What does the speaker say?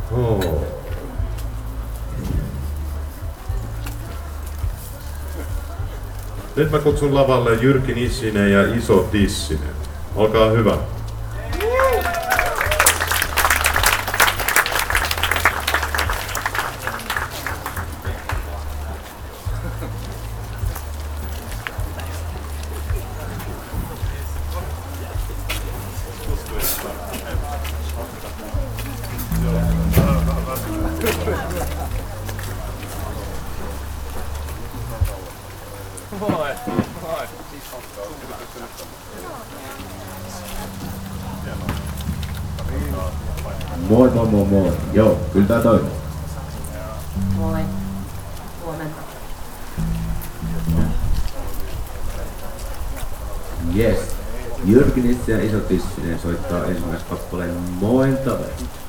Oh. Nyt mä kutsun lavalle Jyrki Nissinen ja Iso Tissinen. Olkaa hyvä. Moi moi moi moi. Joo, kyllä tää toimii. Moi. Huomenta. Yes. Jyrki Nissinen ja Iso Tissinen soittaa ensimmäisen kappaleen Moin Taveri.